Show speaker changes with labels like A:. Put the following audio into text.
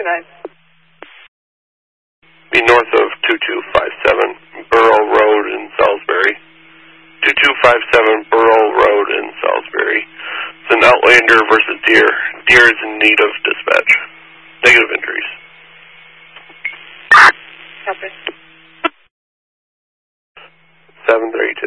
A: 9.
B: Be north of 2257 Burrow Road in Salisbury. 2257 Burrow Road in Salisbury. It's an Outlander versus Deer. Deer is in need of dispatch. Negative injuries.
A: Copy.
B: 732.